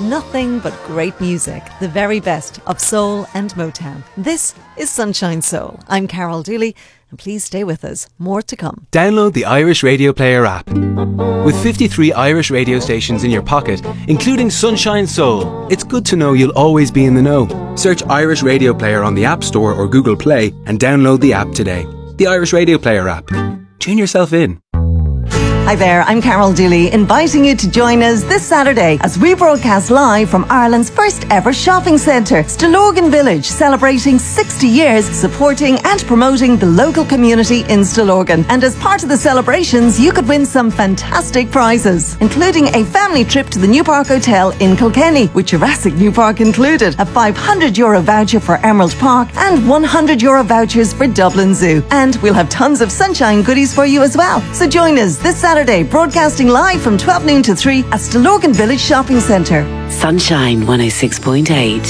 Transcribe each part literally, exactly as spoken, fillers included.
Nothing but great music, the very best of soul and Motown. This is Sunshine Soul. I'm Carol Dooley, and please stay with us. More to come. Download the Irish Radio Player app. With fifty-three Irish radio stations in your pocket, including Sunshine Soul, it's good to know you'll always be in the know. Search Irish Radio Player on the App Store or Google Play and download the app today. The Irish Radio Player app. Tune yourself in. Hi there, I'm Carol Dooley, inviting you to join us this Saturday as we broadcast live from Ireland's first ever shopping centre, Stillorgan Village, celebrating sixty years supporting and promoting the local community in Stillorgan. And as part of the celebrations, you could win some fantastic prizes, including a family trip to the New Park Hotel in Kilkenny, with Jurassic New Park included, a five hundred euro voucher for Emerald Park and one hundred euro vouchers for Dublin Zoo. And we'll have tons of sunshine goodies for you as well. So join us this Saturday. Saturday, broadcasting live from twelve noon to three at Stillorgan Village Shopping Centre. Sunshine one oh six point eight.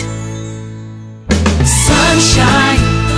Sunshine.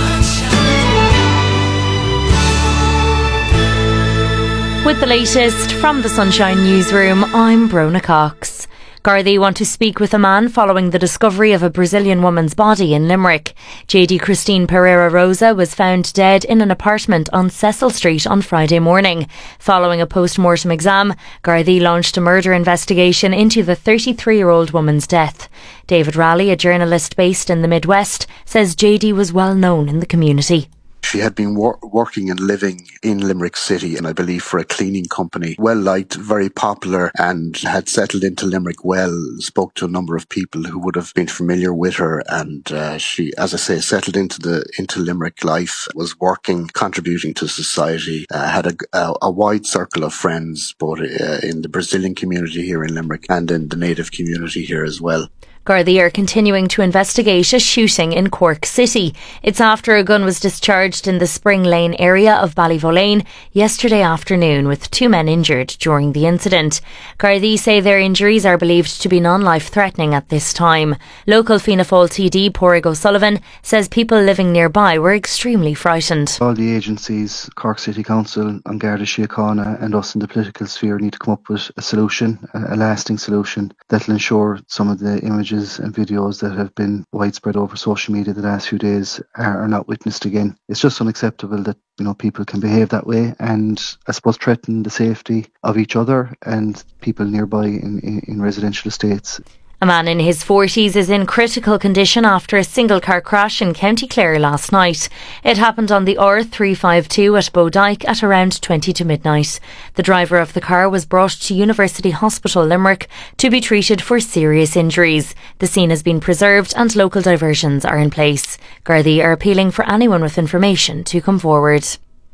With the latest from the Sunshine Newsroom, I'm Brona Cox. Gardaí want to speak with a man following the discovery of a Brazilian woman's body in Limerick. J D Christine Pereira Rosa was found dead in an apartment on Cecil Street on Friday morning. Following a post-mortem exam, Gardaí launched a murder investigation into the thirty-three-year-old woman's death. David Raleigh, a journalist based in the Midwest, says J D was well known in the community. She had been wor- working and living in Limerick City, and I believe for a cleaning company. Well liked, very popular, and had settled into Limerick well. Spoke to a number of people who would have been familiar with her, and uh, she, as I say, settled into the into Limerick life. Was working, contributing to society. Uh, had a, a, a wide circle of friends, both uh, in the Brazilian community here in Limerick and in the native community here as well. Gardaí are continuing to investigate a shooting in Cork City. It's after a gun was discharged in the Spring Lane area of Ballyvolane yesterday afternoon, with two men injured during the incident. Gardaí say their injuries are believed to be non-life threatening at this time. Local Fianna Fáil T D Pádraig O'Sullivan says people living nearby were extremely frightened. All the agencies, Cork City Council, An Garda Síochána and us in the political sphere need to come up with a solution, a lasting solution that will ensure some of the images and videos that have been widespread over social media the last few days are, are not witnessed again. It's just unacceptable that, you know, people can behave that way and, I suppose, threaten the safety of each other and people nearby in, in, in residential estates. A man in his forties is in critical condition after a single car crash in County Clare last night. It happened on the R three fifty-two at Bodyke at around twenty to midnight. The driver of the car was brought to University Hospital Limerick to be treated for serious injuries. The scene has been preserved and local diversions are in place. Gardaí are appealing for anyone with information to come forward.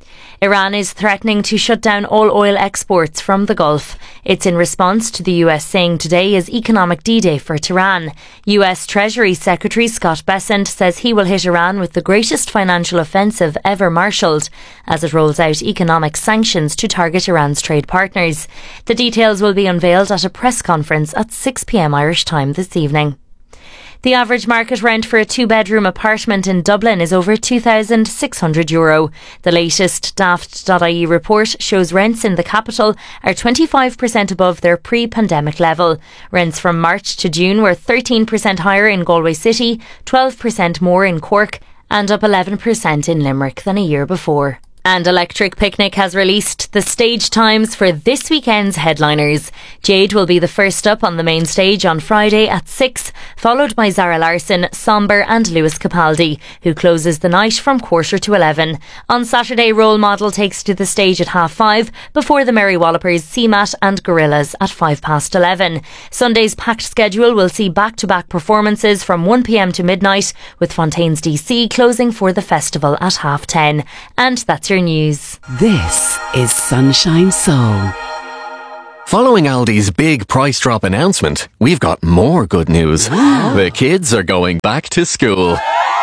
Iran is threatening to shut down all oil exports from the Gulf. It's in response to the U S saying today is economic D-Day for Tehran. U S Treasury Secretary Scott Bessent says he will hit Iran with the greatest financial offensive ever marshalled as it rolls out economic sanctions to target Iran's trade partners. The details will be unveiled at a press conference at six p.m. Irish time this evening. The average market rent for a two-bedroom apartment in Dublin is over two thousand six hundred euro. The latest daft dot I E report shows rents in the capital are twenty-five percent above their pre-pandemic level. Rents from March to June were thirteen percent higher in Galway City, twelve percent more in Cork, and up eleven percent in Limerick than a year before. And Electric Picnic has released the stage times for this weekend's headliners. Jade will be the first up on the main stage on Friday at six, followed by Zara Larsson, Somber and Lewis Capaldi, who closes the night from quarter to eleven. On Saturday, Role Model takes to the stage at half five, before the Merry Wallopers, C MAT and Gorillaz at five past eleven. Sunday's packed schedule will see back-to-back performances from one p.m. to midnight, with Fontaines D C closing for the festival at half ten. And that's your news. This is Sunshine Soul. Following Aldi's big price drop announcement, we've got more good news. The kids are going back to school.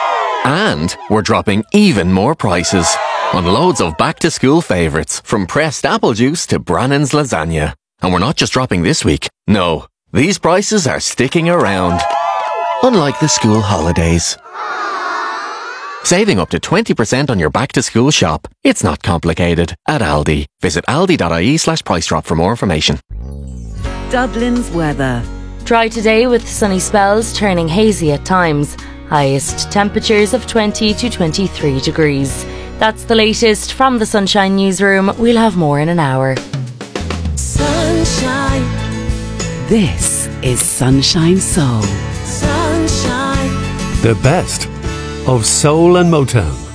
And we're dropping even more prices on loads of back to school favourites, from pressed apple juice to Brannan's lasagna. And we're not just dropping this week. No, these prices are sticking around. Unlike the school holidays. Saving up to twenty percent on your back-to-school shop. It's not complicated at Aldi. Visit aldi dot I E slash price drop for more information. Dublin's weather. Dry today with sunny spells turning hazy at times. Highest temperatures of twenty to twenty-three degrees. That's the latest from the Sunshine Newsroom. We'll have more in an hour. Sunshine. This is Sunshine Soul. Sunshine. The best of soul and Motown.